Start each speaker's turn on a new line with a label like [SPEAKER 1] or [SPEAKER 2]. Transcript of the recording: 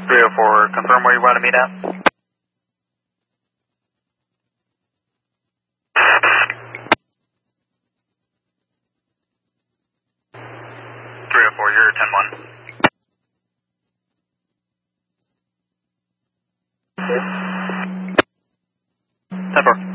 [SPEAKER 1] 304, confirm where you want to meet at. 304, you're 10-1. 10-4.